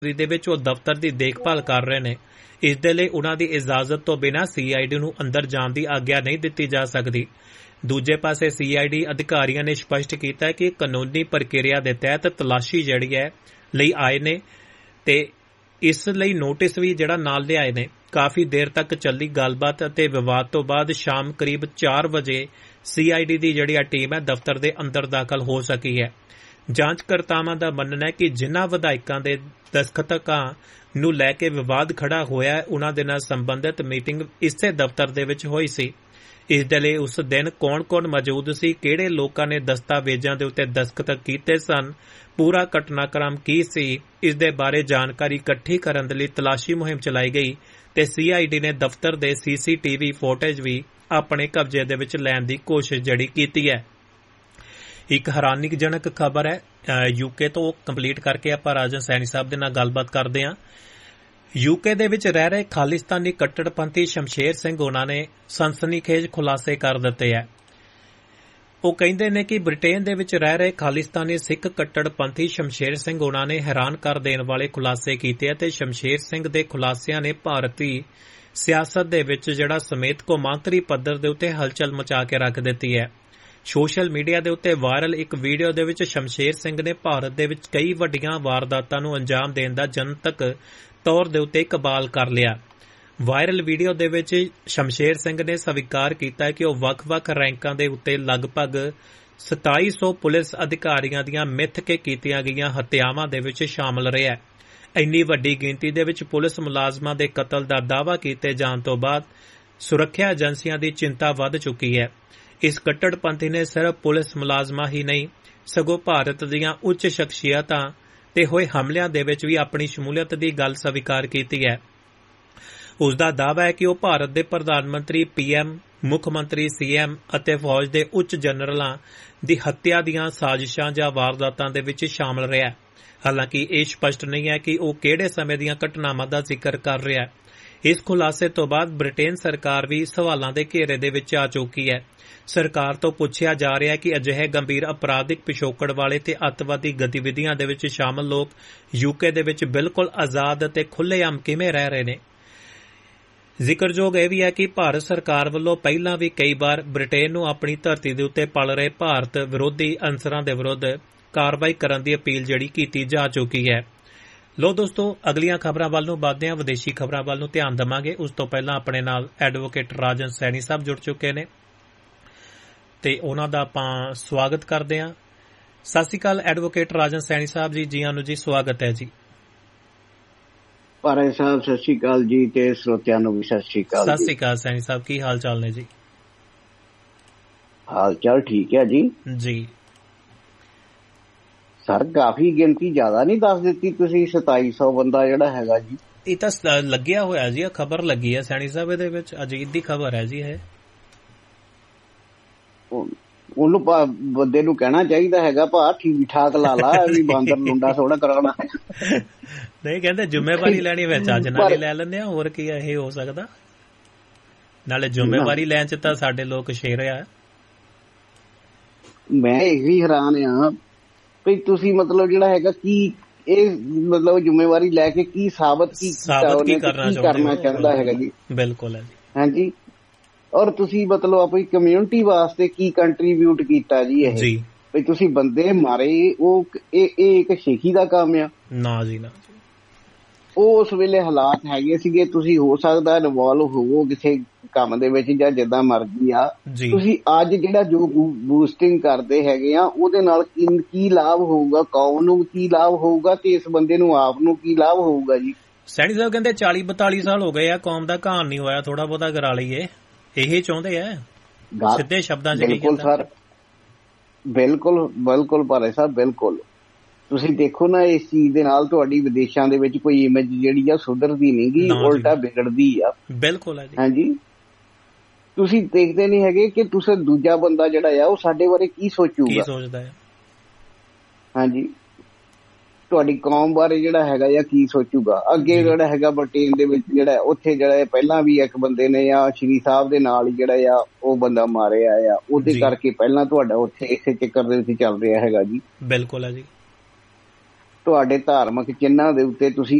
ਦੇ ਵਿੱਚ ਉਹ ਦਫ਼ਤਰ ਦੀ ਦੇਖਭਾਲ ਕਰ ਰਹੇ ਨੇ। ਇਸ ਦੇ ਲਈ ਉਹਨਾਂ ਦੀ ਇਜਾਜ਼ਤ ਤੋਂ ਬਿਨਾਂ CID ਨੂੰ ਅੰਦਰ ਜਾਣ ਦੀ ਆਗਿਆ ਨਹੀਂ ਦਿੱਤੀ ਜਾ ਸਕਦੀ। ਦੂਜੇ ਪਾਸੇ CID ਅਧਿਕਾਰੀਆਂ ਨੇ ਸਪਸ਼ਟ ਕੀਤਾ ਹੈ ਕਿ ਕਾਨੂੰਨੀ ਪ੍ਰਕਿਰਿਆ ਦੇ ਤਹਿਤ ਤਲਾਸ਼ੀ ਜਿਹੜੀ ਹੈ ਲਈ ਆਏ ਨੇ ਤੇ ਇਸ ਲਈ ਨੋਟਿਸ ਵੀ ਜਿਹੜਾ ਨਾਲ ਲਿਆਏ ਨੇ। ਕਾਫੀ ਦੇਰ ਤੱਕ ਚੱਲੀ ਗੱਲਬਾਤ ਅਤੇ ਵਿਵਾਦ ਤੋਂ ਬਾਅਦ ਸ਼ਾਮ ਕਰੀਬ 4 ਵਜੇ CID ਦੀ ਜਿਹੜੀ ਟੀਮ ਹੈ ਦਫ਼ਤਰ ਦੇ ਅੰਦਰ ਦਾਖਲ ਹੋ ਸਕੀ ਹੈ। ਜਾਂਚਕਰਤਾਵਾਂ ਦਾ ਮੰਨਣਾ ਹੈ ਕਿ ਜਿਨ੍ਹਾਂ ਵਿਧਾਇਕਾਂ ਦੇ ਦਸਤਖਤਾਂ ਨੂੰ ਲੈ ਕੇ ਵਿਵਾਦ ਖੜਾ ਹੋਇਆ ਹੈ ਉਹਨਾਂ ਦੇ ਨਾਲ ਸੰਬੰਧਿਤ ਮੀਟਿੰਗ ਇਸੇ ਦਫ਼ਤਰ ਦੇ ਵਿੱਚ ਹੋਈ ਸੀ। ਇਸ ਦੇ ਲਈ ਉਸ ਦਿਨ ਕੌਣ-ਕੌਣ ਮੌਜੂਦ ਸੀ, ਕਿਹੜੇ ਲੋਕਾਂ ਨੇ ਦਸਤਾਵੇਜ਼ਾਂ ਦੇ ਉੱਤੇ ਦਸਤਖਤ ਕੀਤੇ ਸਨ, ਪੂਰਾ ਘਟਨਾਕ੍ਰਮ ਕੀ ਸੀ, ਇਸ ਦੇ ਬਾਰੇ ਜਾਣਕਾਰੀ ਇਕੱਠੀ ਕਰਨ ਦੇ ਲਈ ਤਲਾਸ਼ੀ ਮੁਹਿੰਮ ਚਲਾਈ ਗਈ ਤੇ CID ਨੇ ਦਫ਼ਤਰ ਦੇ CCTV ਫੁਟੇਜ ਵੀ ਆਪਣੇ ਕਬਜ਼ੇ ਦੇ ਵਿੱਚ ਲੈਣ ਦੀ ਕੋਸ਼ਿਸ਼ ਜਿਹੜੀ ਕੀਤੀ ਹੈ। ਇੱਕ ਹੈਰਾਨੀਜਨਕ ਖਬਰ ਹੈ UK ਤੋਂ ਕੰਪਲੀਟ ਕਰਕੇ ਆਪਾਂ ਰਾਜਨ ਸੈਣੀ ਸਾਹਿਬ ਦੇ ਨਾਲ ਗੱਲਬਾਤ ਕਰਦੇ ਹਾਂ। UK ਦੇ ਵਿੱਚ ਰਹਿ ਰਹੇ ਖਾਲਿਸਤਾਨੀ ਕੱਟੜਪੰਥੀ ਸ਼ਮਸ਼ੇਰ ਸਿੰਘ ਉਹਨਾਂ ਨੇ ਸਨਸਨੀਖੇਜ਼ ਖੁਲਾਸੇ ਕਰ ਦਿੱਤੇ ਹੈ। ਉਹ ਕਹਿੰਦੇ ਨੇ ਕਿ ਬ੍ਰਿਟੇਨ ਦੇ ਵਿੱਚ ਰਹਿ ਰਹੇ ਖਾਲਿਸਤਾਨੀ ਸਿੱਖ ਕੱਟੜਪੰਥੀ ਸ਼ਮਸ਼ੇਰ ਸਿੰਘ ਉਹਨਾਂ ਨੇ ਹੈਰਾਨ ਕਰ ਦੇਣ ਵਾਲੇ ਖੁਲਾਸੇ ਕੀਤੇ ਅਤੇ ਸ਼ਮਸ਼ੇਰ ਸਿੰਘ ਦੇ ਖੁਲਾਸਿਆਂ ਨੇ ਭਾਰਤੀ ਸਿਆਸਤ ਦੇ ਵਿੱਚ ਜਿਹੜਾ ਸਮੇਤ ਕੌਮਾਂਤਰੀ ਪੱਧਰ ਦੇ ਉੱਤੇ ਹਲਚਲ ਮਚਾ ਕੇ ਰੱਖ ਦਿੱਤੀ ਹੈ। ਸੋਸ਼ਲ ਮੀਡੀਆ ਦੇ ਉੱਤੇ ਵਾਇਰਲ ਇੱਕ ਵੀਡੀਓ ਦੇ ਵਿੱਚ ਸ਼ਮਸ਼ੇਰ ਸਿੰਘ ਨੇ ਭਾਰਤ ਦੇ ਵਿੱਚ ਕਈ ਵੱਡੀਆਂ ਵਾਰਦਾਤਾਂ ਨੂੰ ਅੰਜਾਮ ਦੇਣ ਦਾ ਜਨਤਕ ਤੌਰ ਦੇ ਉੱਤੇ ਇਕਬਾਲ ਕਰ ਲਿਆ। ਵਾਇਰਲ ਵੀਡੀਓ ਦੇ ਵਿੱਚ ਸ਼ਮਸ਼ੇਰ ਸਿੰਘ ਨੇ ਸਵੀਕਾਰ ਕੀਤਾ ਕਿ ਉਹ ਵੱਖ-ਵੱਖ ਰੈਂਕਾਂ ਦੇ ਉੱਤੇ ਲਗਭਗ 2700 ਪੁਲਿਸ ਅਧਿਕਾਰੀਆਂ ਦੀਆਂ ਮਿੱਥ ਕੇ ਕੀਤੀਆਂ ਗਈਆਂ ਹੱਤਿਆਵਾਂ ਦੇ ਵਿੱਚ ਸ਼ਾਮਲ ਰਿਹਾ। ਇੰਨੀ ਵੱਡੀ ਗਿਣਤੀ ਦੇ ਵਿੱਚ ਪੁਲਿਸ ਮੁਲਾਜ਼ਮਾਂ ਦੇ ਕਤਲ ਦਾ ਦਾਅਵਾ ਕੀਤੇ ਜਾਣ ਤੋਂ ਬਾਅਦ ਸੁਰੱਖਿਆ ਏਜੰਸੀਆਂ ਦੀ ਚਿੰਤਾ ਵੱਧ ਚੁੱਕੀ ਹੈ। ਇਸ ਕੱਟੜਪੰਥੀ ਨੇ ਸਿਰਫ ਪੁਲਿਸ ਮੁਲਾਜ਼ਮਾਂ ਹੀ ਨਹੀਂ ਸਗੋਂ ਭਾਰਤ ਦੀਆਂ ਉੱਚ ਸ਼ਖਸੀਅਤਾਂ ਤੇ ਹੋਏ ਹਮਲਿਆਂ ਦੇ ਵਿੱਚ ਵੀ ਆਪਣੀ ਸ਼ਮੂਲੀਅਤ ਦੀ ਗੱਲ ਸਵੀਕਾਰ ਕੀਤੀ ਹੈ। ਉਸ ਦਾ ਦਾਅਵਾ ਹੈ ਕਿ ਉਹ ਭਾਰਤ ਦੇ ਪ੍ਰਧਾਨ ਮੰਤਰੀ PM, ਮੁੱਖ ਮੰਤਰੀ CM ਅਤੇ ਫੌਜ ਦੇ ਉੱਚ ਜਨਰਲਾਂ ਦੀ ਹੱਤਿਆ ਦੀਆਂ ਸਾਜ਼ਿਸ਼ਾਂ ਜਾਂ ਵਾਰਦਾਤਾਂ ਦੇ ਵਿੱਚ ਸ਼ਾਮਲ ਰਿਹਾ। ਹਾਲਾਂਕਿ ਇਹ ਸਪਸ਼ਟ ਨਹੀਂ ਹੈ ਕਿ ਉਹ ਕਿਹੜੇ ਸਮੇਂ ਦੀਆਂ ਘਟਨਾਵਾਂ ਦਾ ਜ਼ਿਕਰ ਕਰ ਰਿਹਾ ਹੈ। ਇਸ ਖੁਲਾਸੇ ਤੋਂ ਬਾਅਦ ਬ੍ਰਿਟੇਨ ਸਰਕਾਰ ਵੀ ਸਵਾਲਾਂ ਦੇ ਘੇਰੇ ਦੇ ਵਿੱਚ ਆ ਚੁੱਕੀ ਹੈ। ਸਰਕਾਰ ਤੋਂ ਪੁੱਛਿਆ ਜਾ ਰਿਹਾ ਹੈ ਕਿ ਅਜਿਹੇ ਗੰਭੀਰ ਅਪਰਾਧਿਕ ਪਿਛੋਕੜ ਵਾਲੇ ਤੇ ਅੱਤਵਾਦੀ ਗਤੀਵਿਧੀਆਂ ਦੇ ਵਿੱਚ ਸ਼ਾਮਲ ਲੋਕ UK ਦੇ ਵਿੱਚ ਬਿਲਕੁਲ ਆਜ਼ਾਦ ਅਤੇ ਖੁੱਲ੍ਹੇਆਮ ਕਿਵੇਂ ਰਹਿ ਰਹੇ ਨੇ। ਜ਼ਿਕਰਯੋਗ ਇਹ ਵੀ ਹੈ ਕਿ ਭਾਰਤ ਸਰਕਾਰ ਵੱਲੋਂ ਪਹਿਲਾਂ ਵੀ ਕਈ ਵਾਰ ਬ੍ਰਿਟੇਨ ਨੂੰ ਆਪਣੀ ਧਰਤੀ ਦੇ ਉੱਤੇ ਪਲ ਰਹੇ ਭਾਰਤ ਵਿਰੋਧੀ ਅਨਸਰਾਂ ਦੇ ਵਿਰੁੱਧ ਕਾਰਵਾਈ ਕਰਨ ਦੀ ਅਪੀਲ ਜਿਹੜੀ ਕੀਤੀ ਜਾ ਚੁੱਕੀ ਹੈ। ਲੋ ਦੋਸਤੋ, ਅਗਲੀਆਂ ਖਬਰਾਂ ਵੱਲ ਨੂੰ ਵਧਦੇ ਹਾਂ, ਵਿਦੇਸ਼ੀ ਖਬਰਾਂ ਵੱਲ ਨੂੰ ਧਿਆਨ ਦੇਵਾਂਗੇ। ਉਸ ਤੋਂ ਪਹਿਲਾਂ ਆਪਣੇ ਨਾਲ ਐਡਵੋਕੇਟ ਰਾਜਨ ਸੈਣੀ ਸਾਹਿਬ ਜੁੜ ਚੁੱਕੇ ਨੇ ਤੇ ਉਹਨਾਂ ਦਾ ਆਪਾਂ ਸਵਾਗਤ ਕਰਦੇ ਹਾਂ। ਸਤਿ ਸ਼੍ਰੀ ਅਕਾਲ ਐਡਵੋਕੇਟ ਰਾਜਨ ਸੈਣੀ ਸਾਹਿਬ ਜੀ, ਜੀ ਆਨੂੰ ਜੀ, ਸਵਾਗਤ ਹੈ ਜੀ। ਭਾਰੇ ਸਾਹਿਬ ਸਤਿ ਸ਼੍ਰੀ ਅਕਾਲ ਜੀ ਤੇ ਸਰੋਤਿਆਂ ਨੂੰ ਵੀ ਸਤਿ ਸ਼੍ਰੀ ਅਕਾਲ। ਸਤਿ ਸ਼੍ਰੀ ਅਕਾਲ ਸੈਣੀ ਸਾਹਿਬ, ਕੀ ਹਾਲ ਚਾਲ ਨੇ ਜੀ? ਹਾਲ ਚਾਲ ਠੀਕ ਹੈ ਜੀ। ਜੀ ਸਰ, ਕਾਫੀ ਗਿਣਤੀ ਜ਼ਿਆਦਾ ਨਹੀਂ ਦੱਸ ਦਿੱਤੀ ਤੁਸੀਂ, 2700 ਬੰਦਾ ਜਿਹੜਾ ਹੈਗਾ ਜੀ। ਇਹ ਤਾਂ ਲੱਗਿਆ ਹੋਇਆ ਜੀ, ਖਬਰ ਲੱਗੀ ਹੈ ਸੈਣੀ ਸਾਹਿਬ, ਇਹਦੇ ਵਿੱਚ ਅਜੀਤ ਦੀ ਖਬਰ ਹੈ ਜੀ। ਇਹ ਉਹਨੂੰ ਬੰਦੇ ਨੂੰ ਕਹਿਣਾ ਚਾਹੀਦਾ ਹੈਗਾ ਭਾ ਠੀਕ ਠਾਕ ਲਾ ਲਾ, ਵੀ ਬਾਂਦਰ ਮੁੰਡਾ ਥੋੜਾ ਕਰਾਉਣਾ। ਨਹੀਂ, ਕਹਿੰਦੇ ਜ਼ਿੰਮੇਵਾਰੀ ਲੈਣੀ ਵਿੱਚ ਅੱਜ ਨਾਲੇ ਲੈ ਲੈਂਦੇ ਆ, ਹੋਰ ਕੀ ਇਹ ਹੋ ਸਕਦਾ। ਨਾਲੇ ਜ਼ਿੰਮੇਵਾਰੀ ਲੈਣ ਚ ਤਾਂ ਸਾਡੇ ਲੋਕ ਸ਼ੇਰ ਆ। ਮੈਂ ਇਹੀ ਹੈਰਾਨ ਆ ਵੀ ਤੁਸੀਂ ਮਤਲਬ ਜਿਹੜਾ ਹੈਗਾ ਕੀ ਇਹ ਮਤਲਬ ਜ਼ਿੰਮੇਵਾਰੀ ਲੈ ਕੇ ਕੀ ਸਾਬਤ ਕਰਨਾ ਚਾਹੁੰਦਾ ਹੈਗਾ ਜੀ। ਬਿਲਕੁਲ ਹੈ ਜੀ। ਹਾਂਜੀ, ਔਰ ਤੁਸੀਂ ਮਤਲਬ ਆਪਣੀ ਕਮਿਊਨਿਟੀ ਵਾਸਤੇ ਕੀ ਕੰਟਰੀਬਿਊਟ ਕੀਤਾ ਜੀ ਇਹ ਵੀ ਤੁਸੀਂ ਬੰਦੇ ਮਾਰੇ। ਉਹ ਇਹ ਇੱਕ ਸ਼ੇਖੀ ਦਾ ਕੰਮ ਆ ਨਾ ਜੀ, ਨਾ। ਉਹ ਉਸ ਵੇਲੇ ਹਾਲਾਤ ਹੈਗੇ ਸੀਗੇ, ਤੁਸੀਂ ਹੋ ਸਕਦਾ ਇਨਵੋਲਵ ਹੋਵੋ ਕਿਸੇ ਕੰਮ ਦੇ ਵਿੱਚ ਜਾਂ ਜਿੱਦਾਂ ਮਰਜ਼ੀ ਆ। ਤੁਸੀਂ ਅੱਜ ਜਿਹੜਾ ਜੋ ਬੂਸਟਿੰਗ ਕਰਦੇ ਹੈਗੇ ਆ ਉਹਦੇ ਨਾਲ ਕੀ ਲਾਭ ਹੋਊਗਾ, ਕੌਮ ਨੂੰ ਕੀ ਲਾਭ ਹੋਊਗਾ ਤੇ ਇਸ ਬੰਦੇ ਨੂੰ ਆਪ ਨੂੰ ਕੀ ਲਾਭ ਹੋਊਗਾ ਜੀ। ਸੈਣੀ ਸਾਹਿਬ ਕਹਿੰਦੇ 40-42 ਸਾਲ ਹੋ ਗਏ ਆ, ਕੌਮ ਦਾ ਘਾਣ ਨਹੀਂ ਹੋਇਆ, ਥੋੜਾ ਬਹੁਤਾ ਕਰਾ ਲਈਏ, ਇਹ ਚਾਹੁੰਦੇ ਆ ਸਿੱਧੇ ਸ਼ਬਦਾਂ ਚ। ਬਿਲਕੁਲ ਸਰ, ਬਿਲਕੁਲ ਬਿਲਕੁਲ ਭਾਰੇ ਸਾਹਿਬ, ਬਿਲਕੁਲ। ਤੁਸੀਂ ਦੇਖੋ ਨਾ, ਇਸ ਚੀਜ਼ ਦੇ ਨਾਲ ਤੁਹਾਡੀ ਵਿਦੇਸ਼ਾਂ ਦੇ ਵਿੱਚ ਕੋਈ ਇਮੇਜ ਜਿਹੜੀ ਆ ਸੁਧਰਦੀ ਨੀ ਗੀ, ਉਲਟਾ ਵਿਗੜਦੀ ਆ। ਬਿਲਕੁਲ ਹਾਂਜੀ, ਤੁਸੀਂ ਦੇਖਦੇ ਨੀ ਹੈਗੇ ਕਿ ਤੁਸੀਂ ਦੂਜਾ ਬੰਦਾ ਜਿਹੜਾ ਆ ਉਹ ਸਾਡੇ ਬਾਰੇ ਕੀ ਸੋਚੂਗਾ, ਕੀ ਸੋਚਦਾ ਹੈ। ਹਾਂਜੀ, ਤੁਹਾਡੀ ਕੌਮ ਬਾਰੇ ਜਿਹੜਾ ਹੈਗਾ ਜਾਂ ਕੀ ਸੋਚੂਗਾ। ਅੱਗੇ ਜਿਹੜਾ ਹੈਗਾ ਬ੍ਰਿਟੇਨ ਦੇ ਵਿੱਚ ਜਿਹੜਾ ਉੱਥੇ ਜਿਹੜਾ ਪਹਿਲਾਂ ਵੀ ਇੱਕ ਬੰਦੇ ਨੇ ਆ ਸ਼੍ਰੀ ਸਾਹਿਬ ਦੇ ਨਾਲ ਹੀ ਜਿਹੜਾ ਆ ਉਹ ਬੰਦਾ ਮਾਰਿਆ ਆ, ਉਹਦੇ ਕਰਕੇ ਪਹਿਲਾਂ ਤੁਹਾਡਾ ਉੱਥੇ ਇਸੇ ਚੱਕਰ ਦੇ ਵਿੱਚ ਚੱਲ ਰਿਹਾ ਹੈਗਾ ਜੀ। ਬਿਲਕੁਲ ਹੈ ਜੀ। ਤੁਹਾਡੇ ਧਾਰਮਿਕ ਚਿੰਨ੍ਹਾਂ ਦੇ ਉੱਤੇ ਤੁਸੀਂ